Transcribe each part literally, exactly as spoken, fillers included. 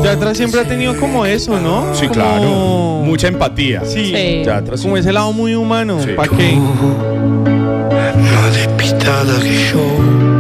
Yatra siempre ha tenido como eso, ¿no? Sí, como... claro. Mucha empatía. Sí, Sí. Yatra, sí. como ese lado muy humano. Sí. ¿Para qué? Más despistada que yo.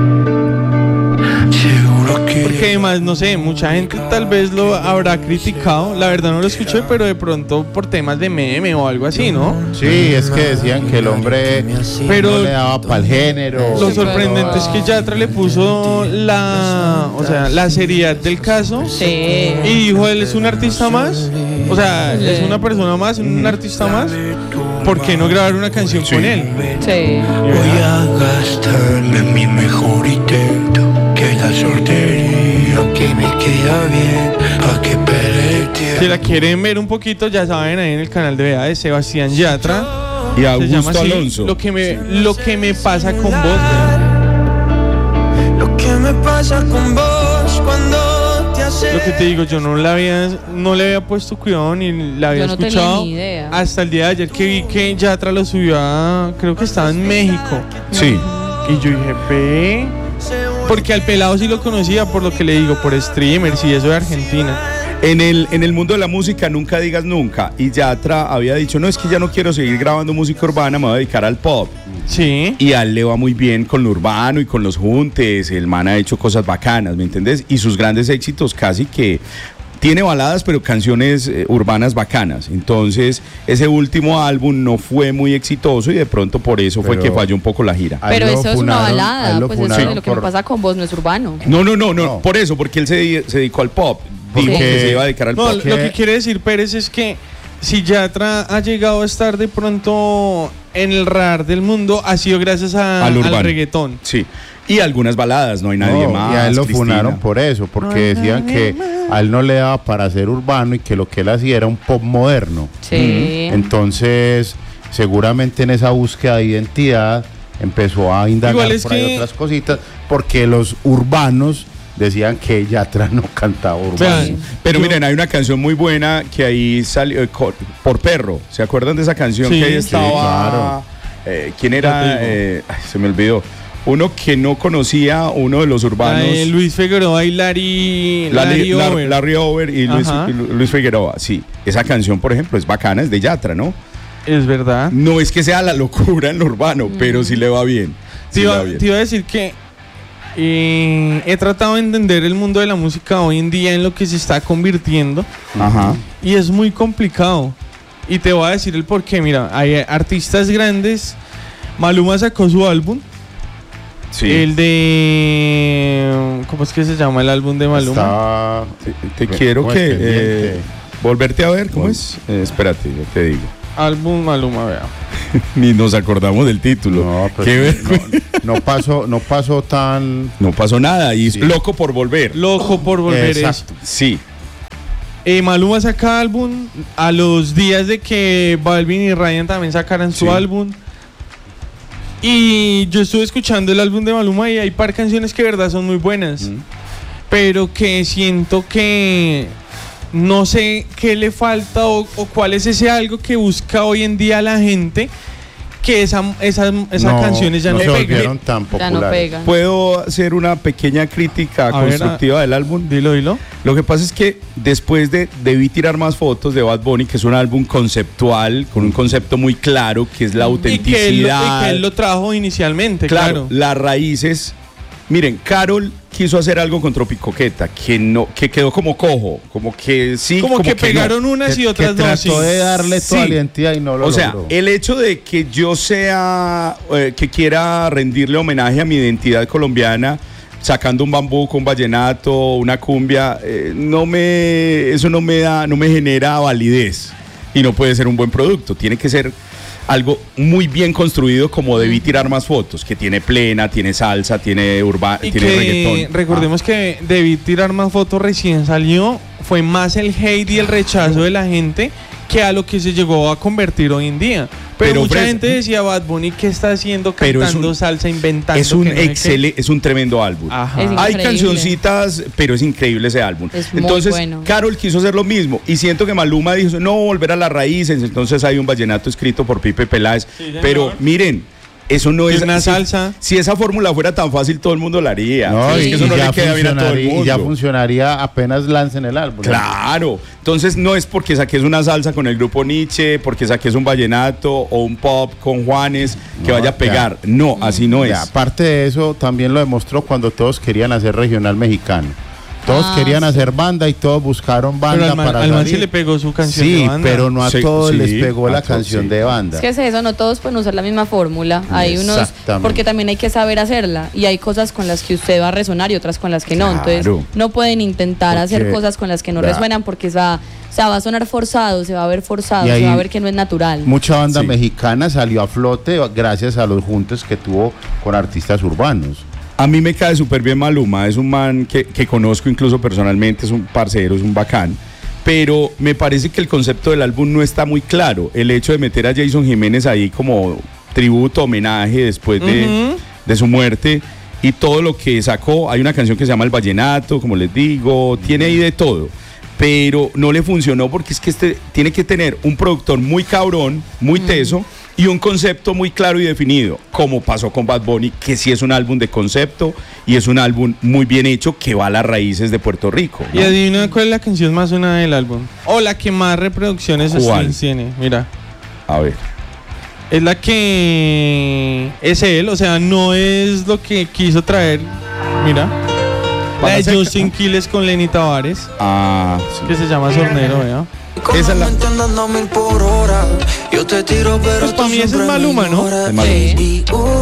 Seguro que. Porque además, no sé, mucha gente tal vez lo habrá criticado. La verdad no lo escuché, pero de pronto por temas de meme o algo así, ¿no? Sí, es que decían que el hombre Pero no le daba para el género. lo sorprendente es que Yatra le puso la, o sea, la seriedad del caso. Sí. Y dijo, él es un artista más. O sea, es una persona más, un artista más. ¿Por qué no grabar una canción con él? Sí. Voy a gastarme mi mejor intento. Que la soltería que me queda bien. Pa' que perder el tiempo. Si la quieren ver un poquito, ya saben, ahí en el canal de B A de Sebastián Yatra. Y Se llama Augusto así, Alonso. Lo que me, lo que me pasa con vos. Lo que me pasa con vos cuando te hace. Lo que te digo, yo no la había, no le había puesto cuidado ni la había Yo no tenía escuchado ni idea. hasta el día de ayer que vi que Yatra lo subió a, creo que estaba en México. Sí. Y yo dije, ve, porque al pelado sí lo conocía por lo que le digo, por streamers y eso de Argentina. En el, en el mundo de la música nunca digas nunca. Y Yatra había dicho, no, es que ya no quiero seguir grabando música urbana, me voy a dedicar al pop. Sí. Y a él le va muy bien con lo urbano y con los juntes. El man ha hecho cosas bacanas, ¿me entendés? Y sus grandes éxitos casi que... Tiene baladas, pero canciones eh, urbanas bacanas. Entonces, ese último álbum no fue muy exitoso y de pronto por eso fue Pero- que falló un poco la gira. A él Pero lo eso es una funaron- a él balada. lo Pues eso funaron de lo que por- me pasa con vos no es urbano. No, no, no, no, No. por eso, porque él se, di- se dedicó al pop. Dijo Porque- que se iba a dedicar al No, pop. lo que quiere decir Pérez es que si Yatra ha llegado a estar de pronto en el radar del mundo, ha sido gracias a- Al al, urbano. reggaetón. Sí. Y algunas baladas, no hay nadie No, más. y a él lo Cristina. funaron por eso, porque decían que a él no le daba para ser urbano y que lo que él hacía era un pop moderno. Sí. Entonces, seguramente en esa búsqueda de identidad empezó a indagar Igual es por ahí que- otras cositas, porque los urbanos decían que Yatra no cantaba urbano. Vean, Pero yo- miren, hay una canción muy buena que ahí salió eh, co- por Perro. ¿Se acuerdan de esa canción Sí, que ahí sí, estaba? claro. eh, ¿Quién Ya te era? digo. Eh, ay, se me olvidó. Uno que no conocía, uno de los la urbanos. de Luis Figueroa y Larry, Larry, Larry Lar- Over. Larry Over y Luis, Ajá. y Lu- Luis Figueroa. Sí, esa canción, por ejemplo, es bacana, es de Yatra, ¿no? Es verdad. No es que sea la locura en lo urbano, pero sí le va bien. Te Sí le iba, va bien. te iba a decir que eh, he tratado de entender el mundo de la música hoy en día en lo que se está convirtiendo Ajá. y es muy complicado. Y te voy a decir el por qué. Mira, hay artistas grandes. Maluma sacó su álbum. Sí. El de... ¿Cómo es que se llama el álbum de Maluma? Estaba- Te Ve- quiero ¿cómo que es pendiente? eh, volverte a ver, ¿cómo Vol- es? Eh, espérate, yo te digo. Álbum Maluma, vea. Ni nos acordamos del título. No, pues, Qué ver- no, no pasó, no pasó tan. No pasó nada y Sí. loco por volver. Loco por volver Exacto. eso. Sí. Eh, Maluma saca álbum a los días de que Balvin y Ryan también sacaran su Sí. álbum. Y yo estuve escuchando el álbum de Maluma y hay par canciones que de verdad son muy buenas. Mm. Pero que siento que no sé qué le falta o, o cuál es ese algo que busca hoy en día la gente, que esa, esa, esas No, canciones ya no, se pegan. volvieron tan Ya populares. no pegan. ¿Puedo hacer una pequeña crítica A ver, constructiva del álbum? Dilo, dilo. Lo que pasa es que después de Debí tirar más fotos de Bad Bunny, que es un álbum conceptual, con un concepto muy claro, que es la Y que, él, lo- y autenticidad. que él lo trajo inicialmente, Claro, claro. las raíces. Miren, Karol quiso hacer algo con Tropicoqueta, que no, que quedó como cojo, como que sí, como, que, no. pegaron unas Que- y otras que no. Sí. trató de darle toda Sí. la identidad y no lo O sea, logró. el hecho de que yo sea, eh, que quiera rendirle homenaje a mi identidad colombiana, sacando un bambuco, un vallenato, una cumbia, eh, no me, eso no me da, no me genera validez y no puede ser un buen producto. Tiene que ser algo muy bien construido, como Debí tirar más fotos, que tiene plena, tiene salsa, tiene urbano, Y tiene que reggaetón. recordemos que Debí tirar más fotos recién salió, fue más el hate y el rechazo de la gente que a lo que se llegó a convertir hoy en día. Pero, Pero, mucha Fred, gente decía, Bad Bunny, ¿qué está haciendo Pero es cantando un- salsa, inventando? Es un que no sé qué? excele- es un tremendo álbum. Ajá. Es Hay increíble. cancioncitas, pero es increíble ese álbum. Es muy entonces, bueno. Karol quiso hacer lo mismo. Y siento que Maluma dijo, no, volver a las raíces. Entonces hay un vallenato escrito por Pipe Peláez. Sí, señor. pero miren, Eso no es una si, salsa. Si esa fórmula fuera tan fácil, todo el mundo la haría. No, Pero es y, que eso y no ya le queda bien a todo el funcionaría- mundo. y ya funcionaría apenas lancen el álbum. Claro, entonces no es porque saques una salsa con el grupo Nietzsche, porque saques un vallenato o un pop con Juanes que No, vaya a pegar. ya. No, así no es. Ya, aparte de eso, también lo demostró cuando todos querían hacer regional mexicano. Todos Ah, querían sí. hacer banda y todos buscaron banda Pero al man, para al man salir. sí le pegó su canción Sí, de banda. pero no a Sí, todos sí, les pegó a la todos, canción sí. de banda. Es que es eso, no todos pueden usar la misma fórmula. Hay unos, Exactamente. porque también hay que saber hacerla. Y hay cosas con las que usted va a resonar y otras con las que no. Claro. Entonces, no pueden intentar Porque- hacer cosas con las que no Vea. resuenan porque se va, o sea, va a sonar forzado, se va a ver forzado, Y se ahí va a ver que no es natural. Mucha banda Sí. mexicana salió a flote gracias a los juntes que tuvo con artistas urbanos. A mí me cae súper bien Maluma, es un man que, que conozco incluso personalmente, es un parcero, es un bacán. Pero me parece que el concepto del álbum no está muy claro. El hecho de meter a Jason Jiménez ahí como tributo, homenaje después de, Ujú. de su muerte y todo lo que sacó. Hay una canción que se llama El Vallenato, como les digo, tiene ahí de todo. Pero no le funcionó porque es que este tiene que tener un productor muy cabrón, muy teso y un concepto muy claro y definido, como pasó con Bad Bunny, que sí es un álbum de concepto y es un álbum muy bien hecho que va a las raíces de Puerto Rico, ¿no? Y adivina cuál es la canción más sonada del álbum. O la que más reproducciones ¿Cuál? tiene. Mira. A ver. Es la que es él, o sea, no es lo que quiso traer. Mira. La Para de seca. Justin Quiles con Lenny Tavares, Ah, sí. que se llama Sornero, vea. Esa es la- Pues para mí ese es Maluma, ¿no? Es Maluma. Sí.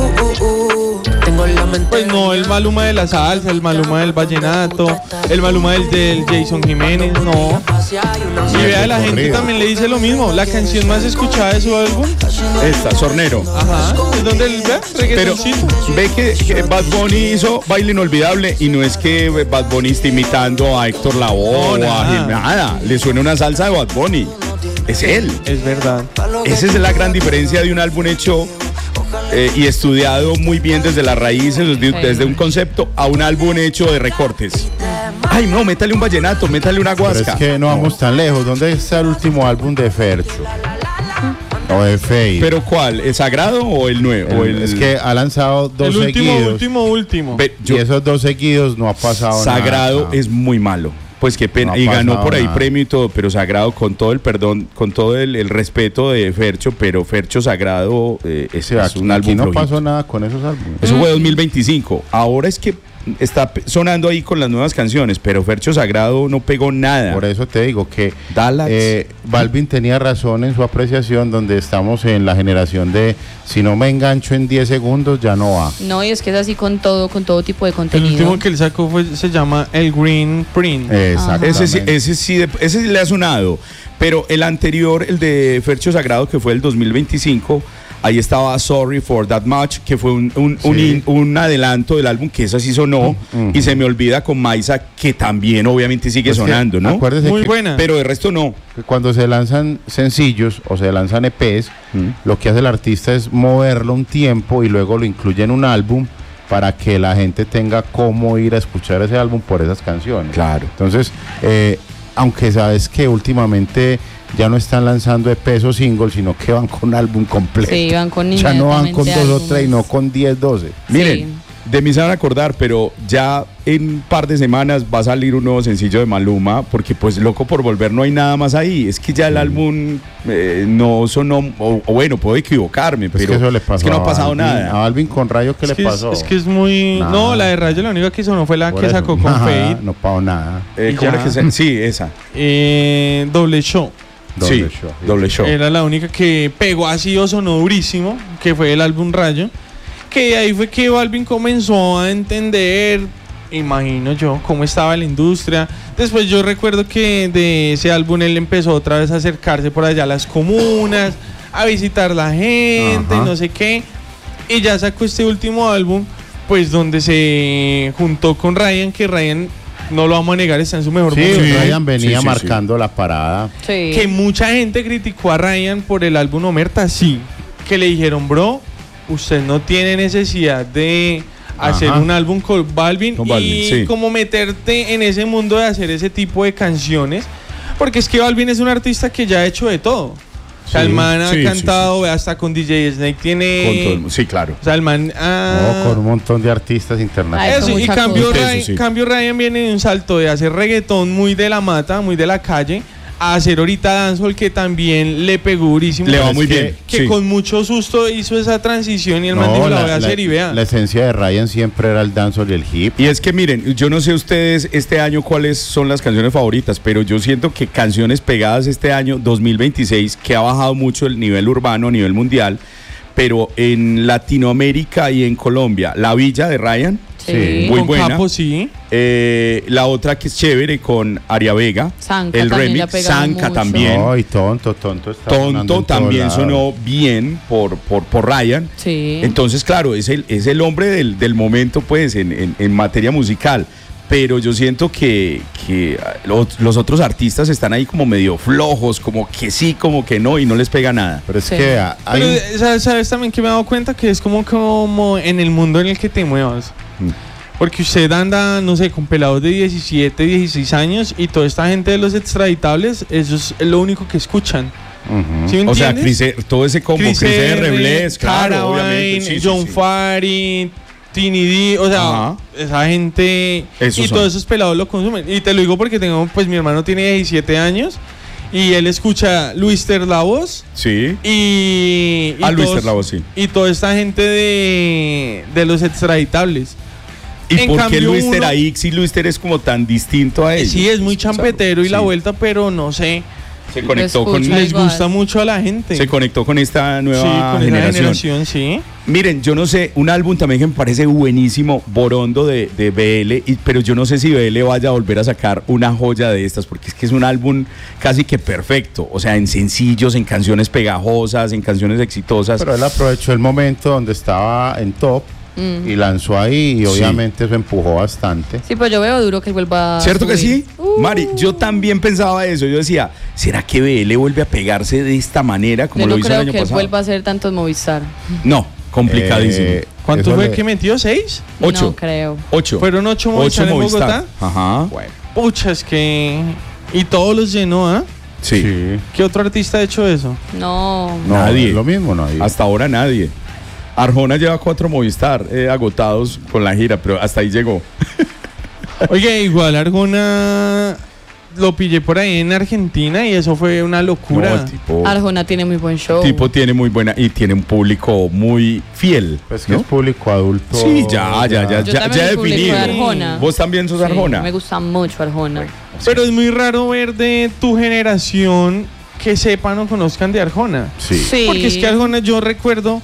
Pues no, el Maluma de la salsa, el Maluma del vallenato, el Maluma del, del Jason Jiménez, no. Y vea, la gente también le dice lo mismo. La canción más escuchada de su álbum, Esta, Sornero. ajá, es donde él ve Pero reggaetoncito. ve que, que Bad Bunny hizo Baile Inolvidable y no es que Bad Bunny esté imitando a Héctor Lavoe No, o a nada. Gil- nada. Le suena una salsa de Bad Bunny. Es él. Es verdad. Esa es la gran diferencia de un álbum hecho eh, y estudiado muy bien desde las raíces, desde, Sí. desde un concepto, a un álbum hecho de recortes. Ay, no, métale un vallenato, métale una Pero guasca. es que no vamos tan lejos. ¿Dónde está el último álbum de Fercho? O de Fade. ¿Pero cuál? ¿El Sagrado o el nuevo? O El- el- es que ha lanzado dos El último, seguidos. último, último. Ve, Y yo- esos dos seguidos no ha pasado Sagrado nada. es muy malo. Pues qué pena. No ha y ganó pasado por ahí nada. premio y todo, pero Sagrado, con todo el perdón, con todo el, el respeto de Fercho, pero Fercho Sagrado eh, es, O sea, es aquí, un aquí álbum no flojito. pasó nada con esos álbumes. Eso fue dos mil veinticinco. Ahora es que está pe- sonando ahí con las nuevas canciones, pero Fercho Sagrado no pegó nada. Por eso te digo que Dallas. eh, Balvin tenía razón en su apreciación, donde estamos en la generación de si no me engancho en diez segundos ya no va. No, y es que es así con todo, con todo tipo de El contenido. último que él sacó fue, se llama El Green Print. Exactamente. Ese sí, ese, sí de- ese sí le ha sonado. Pero el anterior, el de Fercho Sagrado, que fue el dos mil veinticinco, ahí estaba Sorry for That Much, que fue un, un, un Sí. in- un adelanto del álbum que esa sí sonó. Ujú. Y se me olvida con Maisa, que también obviamente sigue Es que, sonando, ¿no? acuérdese Muy que- buena. Pero de resto no. que cuando se lanzan sencillos o se lanzan E Pes, lo que hace el artista es moverlo un tiempo y luego lo incluye en un álbum para que la gente tenga cómo ir a escuchar ese álbum por esas canciones. Claro. Entonces, eh, aunque sabes que últimamente ya no están lanzando E Pes o singles, sino que van con álbum completo. Sí, van con Ya no van con inmediatamente dos o tres, álbumes. no con diez, doce. Miren, de mí se van a acordar, pero ya en un par de semanas va a salir un nuevo sencillo de Maluma, porque pues Loco por Volver no hay nada más ahí. Es que ya el álbum eh, no sonó, o, o bueno, puedo equivocarme, Es pero que eso le pasó es que no ha a pasado Balvin. nada. A Balvin con Rayo, ¿qué Es le que es- pasó? Es, que es muy. Nada. No, la de Rayo, la única que sonó fue la Por que eso. sacó con Ajá, Fade. No pagó nada. Eh, Y ¿cómo ya. era que se- Sí, esa. Eh, doble show. Doble sí, show, sí. doble show. Era la única que pegó así o sonó durísimo, que fue el álbum Rayo. Que ahí fue que Balvin comenzó a entender, imagino yo, cómo estaba la industria. Después yo recuerdo que de ese álbum él empezó otra vez a acercarse por allá a las comunas, a visitar la gente, Ajá. no sé qué. Y ya sacó este último álbum, pues donde se juntó con Ryan, que Ryan, no lo vamos a negar, está en su mejor Sí, momento. Ryan venía Sí, sí, marcando la parada. Sí. Que mucha gente criticó a Ryan por el álbum Omerta, sí. Que le dijeron, bro, usted no tiene necesidad de hacer Ajá. un álbum con Balvin Con y Balvin, sí. como meterte en ese mundo de hacer ese tipo de canciones. Porque es que Balvin es un artista que ya ha hecho de todo. O sea, Sí, el man ha sí, sí, cantado, ve, hasta con D J Snake tiene... Con todo el mundo. Sí, claro. O sea, el man... ah, No, con un montón de artistas Ay, internacionales. Eso, con y mucha cambio, cosa. Ryan, Eso sí. cambio Ryan viene de un salto de hacer reggaetón muy de la mata, muy de la calle, a hacer ahorita dancehall, que también le pegó durísimo. Le va Pero es muy que- bien, Que sí. con mucho susto hizo esa transición y el man dijo, la voy a hacer y vea. la esencia de Ryan siempre era el dancehall y el hip. Y es que miren, yo no sé ustedes este año cuáles son las canciones favoritas, pero yo siento que canciones pegadas este año dos mil veintiséis, que ha bajado mucho el nivel urbano a nivel mundial, pero en Latinoamérica y en Colombia, La Villa de Ryan, Sí. muy con buena. Capo, sí. eh, la otra que es chévere con Aria Vega, Zanca el también le ha remix, pegado Zanca mucho. también. No, y tonto, tonto está sonando Tonto en todo también lado. sonó bien por, por, por Ryan. Sí. Entonces, claro, es el, es el hombre del, del momento, pues, en, en, en materia musical. Pero yo siento que, que los, los otros artistas están ahí como medio flojos, como que sí, como que no, y no les pega nada. Pero es Sí. que vea, hay Pero un- eh, ¿sabes, sabes también que me he dado cuenta? Que es como, como en el mundo en el que te muevas. Mm. Porque usted anda, no sé, con pelados de diecisiete, dieciséis años y toda esta gente de los extraditables, eso es lo único que escuchan. Ujú. ¿Sí me O sea, entiendes? Chris, todo ese combo, Chris, R, Bless, claro, Caravane, obviamente. Sí, sí, John sí. Fari, Tini D, o sea, Ajá. esa gente Esos y son. todos esos pelados lo consumen. Y te lo digo porque tengo, pues mi hermano tiene diecisiete años y él escucha Luister La Voz Sí. y, y Ah, Luis todos- Terlavo, sí. y toda esta gente de, de los extraditables. ¿Y En por qué cambio, Luister uno- ahí, si Luister es como tan distinto a él? Sí, es muy champetero y la vuelta, pero no sé, Se conectó con, escucha. les igual. gusta mucho a la gente. se conectó con esta nueva sí, con esa generación. generación, sí. Miren, yo no sé, un álbum también que me parece buenísimo, Borondo de, de B L, y- pero yo no sé si B L vaya a volver a sacar una joya de estas, porque es que es un álbum casi que perfecto, o sea, en sencillos, en canciones pegajosas, en canciones exitosas. Pero él aprovechó el momento donde estaba en top Mm. y lanzó ahí y Sí. obviamente eso empujó bastante. Sí, pues yo veo duro que él vuelva a ¿Cierto que subir. sí? Uh. Mari, yo también pensaba eso, yo decía, ¿será que B L vuelve a pegarse de esta manera como Yo lo no hizo creo el año que él pasado? vuelva a hacer tantos Movistar. No, complicadísimo. Eh, ¿Cuánto eso fue le- que metió? ¿Seis? Ocho. No creo. Ocho. ¿Fueron ocho Movistar en Bogotá? Ajá. Bueno, pucha, es que... Y todos los llenó, ¿ah? Sí. Sí. ¿Qué otro artista ha hecho eso? No. No, Nadie. es lo mismo, nadie. Hasta ahora nadie. Arjona lleva cuatro Movistar eh, agotados con la gira, pero hasta ahí llegó. Oye, igual Arjona lo pillé por ahí en Argentina y eso fue una No, locura. el tipo, Arjona tiene muy buen show. tipo tiene muy buena y tiene un público muy fiel. Pues que ¿no? es público adulto. Sí, ya, ya, ya, Yo ya, también ya soy público de definido. Arjona. Vos también sos Sí, Arjona. Me gusta mucho Arjona. Pero es muy raro ver de tu generación que sepan o conozcan de Arjona. Sí. Sí. Porque es que Arjona, yo recuerdo,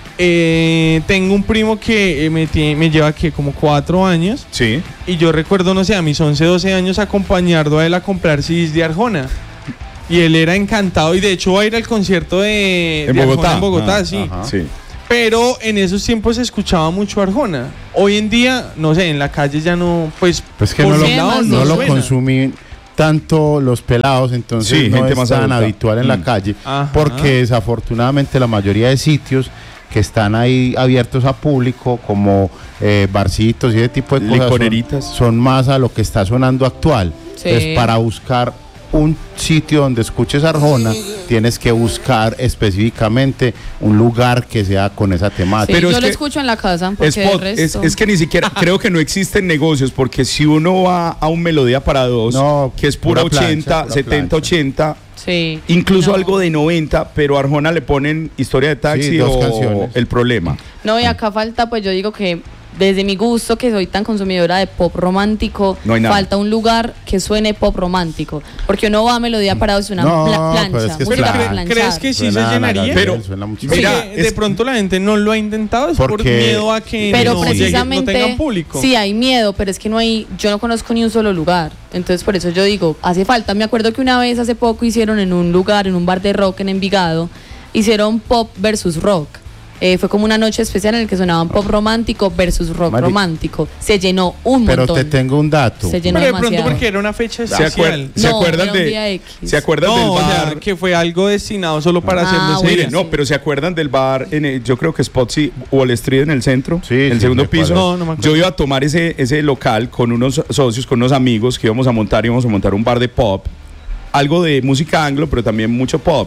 eh, tengo un primo que eh, me, tie- me lleva que como cuatro años. Sí. Y yo recuerdo, no sé, a mis once, doce años acompañarlo a él a comprar C Ds de Arjona. Y él era encantado y de hecho va a ir al concierto de, En de Bogotá. Arjona en Bogotá, Ah, sí. ajá. Sí. Pero en esos tiempos se escuchaba mucho Arjona. Hoy en día, no sé, en la calle ya no, pues... Pues que por no lo, un lado no lo suena. consumí tanto los pelados, entonces Sí, no gente es más tan adulta. habitual en la Mm. calle, Ajá. porque desafortunadamente la mayoría de sitios que están ahí abiertos a público, como eh, barcitos y ese tipo de cosas, Licoreritas. son, son más a lo que está sonando actual. Sí. Entonces, para buscar un sitio donde escuches Arjona, tienes que buscar específicamente un lugar que sea con esa Sí, temática. Pero yo es lo que- escucho en la casa. Porque Es, el pod- es, resto... es que ni siquiera creo que no existen negocios, porque si uno va a un Melodía para dos, No, que es pura, pura plancha, ochenta, pura setenta, plancha. ochenta, Sí. incluso No. algo de noventa, pero a Arjona le ponen Historia de Taxi Sí, dos o canciones. El Problema. No, y acá falta, pues yo digo que desde mi gusto, que soy tan consumidora de pop romántico, No hay nada. falta un lugar que suene pop romántico. Porque uno va a Melodía para es una No, pla- pero plancha, es que es música plan- para ¿Cre- planchar. ¿Crees que sí se Suena a Ana llenaría? Gabriel, Pero- suena mucho. Mira, Porque de es- pronto la gente no lo ha intentado es por Porque- miedo a que Pero no, llegue- precisamente, no tengan público. sí hay miedo, pero es que no hay, yo no conozco ni un solo lugar. Entonces por eso yo digo, hace falta. Me acuerdo que una vez hace poco hicieron en un lugar, en un bar de rock en Envigado, hicieron pop versus rock. Eh, fue como una noche especial en el que sonaban pop romántico versus rock Mari- romántico. Se llenó un Pero montón. te tengo un dato. Se llenó Pero de pronto demasiado. porque era una fecha ¿Se, acuer- especial. ¿se No, acuerdan era un de día X. ¿Se acuerdan No, del o bar? sea, que fue algo destinado solo para Ah, hacerlo ese bueno, día. Miren, no, sí. pero ¿se acuerdan del bar en el- yo creo que Spotsy Wall Street en el centro? Sí, en el sí, segundo sé cuál piso. es. No, no me acuerdo. Yo iba a tomar ese, ese local con unos socios, con unos amigos que íbamos a montar, íbamos a montar un bar de pop, algo de música anglo, pero también mucho pop.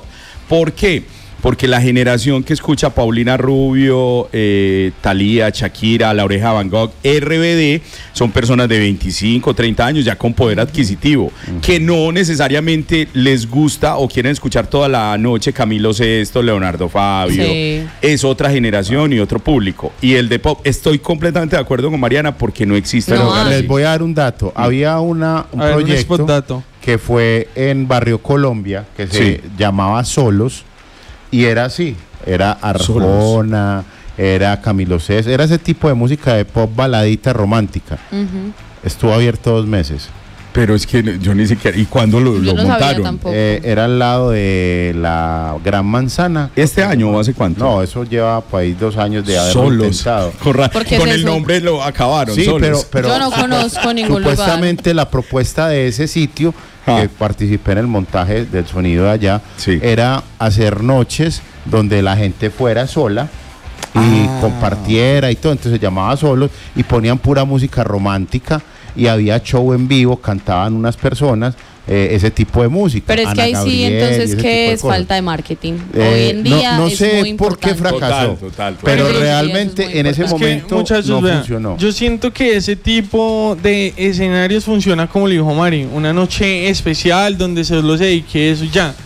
¿Por qué? Porque la generación que escucha Paulina Rubio, eh, Thalía, Shakira, La Oreja de Van Gogh, R B D, son personas de veinticinco, treinta años ya con poder adquisitivo, uh-huh. que no necesariamente les gusta o quieren escuchar toda la noche Camilo Sesto, Leonardo Fabio. Sí. Es otra generación y otro público. Y el de pop, estoy completamente de acuerdo con Mariana porque no existe. Pero lugar. les voy a dar un dato. Uh-huh. Había una, un ver, proyecto un dato. que fue en Barrio Colombia, que se sí. llamaba Solos. Y era así, era Arjona, era Camilo Sesto, era ese tipo de música de pop baladita romántica. Uh-huh. Estuvo abierto dos meses. Pero es que yo ni siquiera... ¿Y cuándo lo, lo no montaron? Eh, era al lado de la Gran Manzana. ¿Este año o hace cuánto? No, eso lleva por ahí dos años de haber Solos. intentado. Corra, con el eso? nombre lo acabaron. Sí, Solos. pero, pero... Yo no conozco ningún lugar. Supuestamente la propuesta de ese sitio, ah. que participé en el montaje del sonido de allá, sí. era hacer noches donde la gente fuera sola y ah. compartiera y todo, entonces se llamaba Solos y ponían pura música romántica y había show en vivo, cantaban unas personas eh, ese tipo de música. Pero es Ana que ahí Gabriel, sí, entonces, ¿qué es cosas. falta de marketing? Eh, Hoy en día no, no es sé muy por qué importante. fracasó, total, total, total. pero Pero realmente en ese Es que, momento muchachos, no vean, funcionó. yo siento que ese tipo de escenarios funciona como le dijo Mari, una noche especial donde se los dedique eso ya.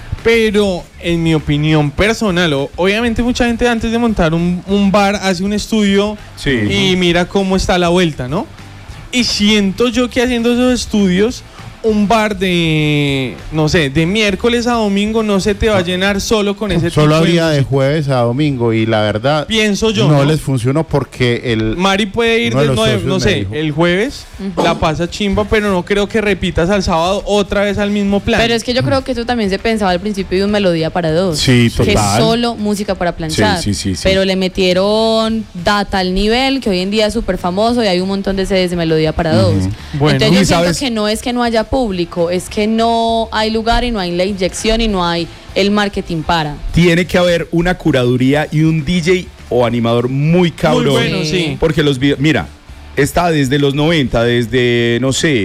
Pero en mi opinión personal, o, obviamente mucha gente antes de montar un, un bar hace un estudio sí. y mira cómo está la vuelta, ¿no? Y siento yo que haciendo esos estudios, un bar de, no sé, de miércoles a domingo no se te va a llenar solo con ese Solo tipo había de, de jueves a domingo y la verdad pienso yo, no, ¿no? les funcionó porque el Mari puede ir de, no, no sé, dijo. el jueves, uh-huh. la pasa chimba, pero no creo que repitas al sábado otra vez al mismo plan. Pero es que yo creo que eso también se pensaba al principio de un melodía para dos. Sí, total. Que es solo música para planchar. Sí, sí, sí, sí. Pero le metieron data al nivel que hoy en día es súper famoso y hay un montón de sedes de melodía para uh-huh. dos. Bueno, entonces yo siento ¿sabes? que no es que no haya público, es que no hay lugar y no hay la inyección y no hay el marketing para. Tiene que haber una curaduría y un D J o animador muy cabrón. Muy bueno, sí. Porque los videos, mira, está desde los noventa, desde, no sé,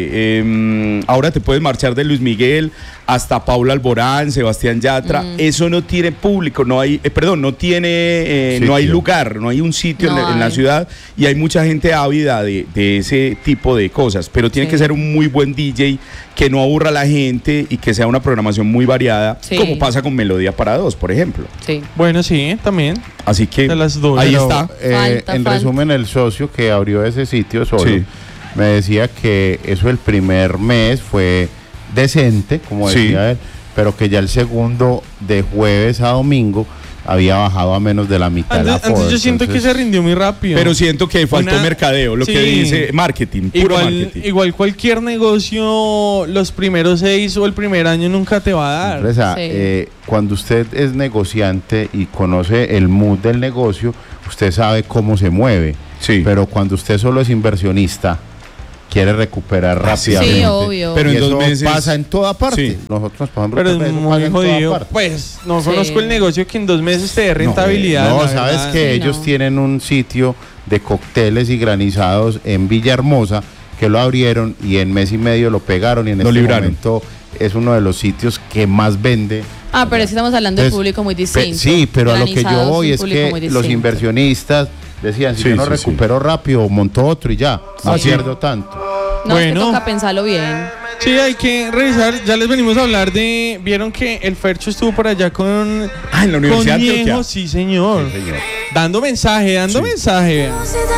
eh, ahora te puedes marchar de Luis Miguel hasta Paula Alborán, Sebastián Yatra. Mm. Eso no tiene público, no hay, eh, perdón, no tiene, eh, no hay lugar, no hay un sitio no en, en la ciudad y hay mucha gente ávida de, de ese tipo de cosas. Pero tiene sí. que ser un muy buen D J que no aburra a la gente y que sea una programación muy variada, sí. como pasa con Melodía para dos, por ejemplo. Sí. Bueno, sí, también. Así que las dos. ahí Pero, está. Eh, falta, en falta. resumen, el socio que abrió ese sitio solo sí. me decía que eso el primer mes fue decente, como decía sí. él, pero que ya el segundo de jueves a domingo había bajado a menos de la mitad antes, de la foto. Antes yo siento entonces, que se rindió muy rápido. Pero siento que faltó Una, mercadeo, lo sí, que dice marketing, puro igual, marketing. Igual cualquier negocio, los primeros seis o el primer año nunca te va a dar. Empresa, sí. eh, cuando usted es negociante y conoce el mood del negocio, usted sabe cómo se mueve. Sí. Pero cuando usted solo es inversionista, quiere recuperar rápidamente. Sí, obvio. Pero y en eso dos meses pasa en toda parte. Sí. Nosotros pasamos Pero es muy jodido. Pues no sí. conozco el negocio que en dos meses te dé rentabilidad. No, no sabes verdad. que sí, ellos no. tienen un sitio de cócteles y granizados en Villahermosa que lo abrieron y en mes y medio lo pegaron y en lo este libraron. momento es uno de los sitios que más vende. Ah, pero es que estamos hablando Entonces, de público muy distinto. Pe- sí, pero a lo que yo voy es que los inversionistas decían, si sí, yo no sí, recupero sí. rápido, monto otro y ya, no sí. pierdo tanto. No, bueno, es que toca pensarlo bien. Sí, hay que revisar, ya les venimos a hablar de, vieron que el Fercho estuvo por allá con, ah, en la Universidad con Ñejo, sí señor, sí señor, dando mensaje, dando sí. mensaje, vean.